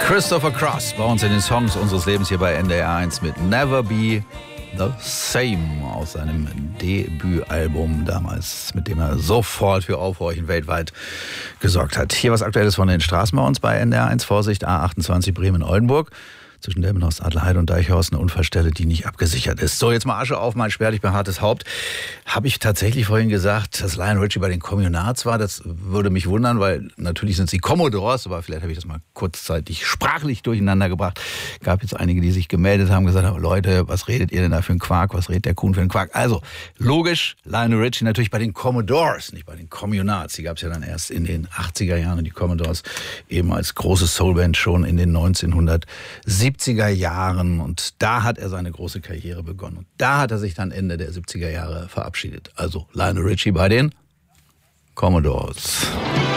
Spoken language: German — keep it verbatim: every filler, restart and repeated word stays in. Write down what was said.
Christopher Cross bei uns in den Songs unseres Lebens hier bei N D R eins mit Never Be the Same aus seinem Debütalbum damals, mit dem er sofort für Aufhorchen weltweit gesorgt hat. Hier was Aktuelles von den Straßen bei uns bei N D R eins. Vorsicht, A achtundzwanzig Bremen-Oldenburg. Zwischen Delmenhorst, Adlerheide und Deichhorst eine Unfallstelle, die nicht abgesichert ist. So, jetzt mal Asche auf mein spärlich behaartes Haupt. Habe ich tatsächlich vorhin gesagt, dass Lionel Richie bei den Communards war? Das würde mich wundern, weil natürlich sind sie Commodores, aber vielleicht habe ich das mal kurzzeitig sprachlich durcheinander gebracht. Gab jetzt einige, die sich gemeldet haben, gesagt haben, Leute, was redet ihr denn da für einen Quark? Was redet der Kuhn für einen Quark? Also, logisch, Lionel Richie natürlich bei den Commodores, nicht bei den Communards. Die gab es ja dann erst in den achtziger Jahren und die Commodores eben als große Soulband schon in den neunzehnhundertsiebziger Jahren, und da hat er seine große Karriere begonnen. Und da hat er sich dann Ende der siebziger Jahre verabschiedet. Also Lionel Richie bei den Commodores.